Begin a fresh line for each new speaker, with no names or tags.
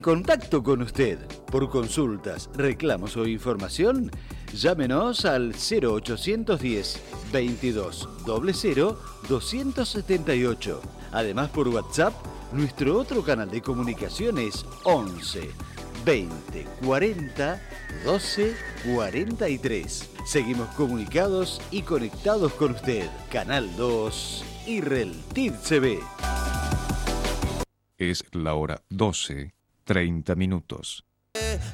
Contacto con usted. Por consultas, reclamos o información, llámenos al 0810 22 00 278. Además, por WhatsApp, nuestro otro canal de comunicación es 11 20 40 12 43. Seguimos comunicados y conectados con usted. Canal 2 y Reltiv CB.
Es la hora 12:30.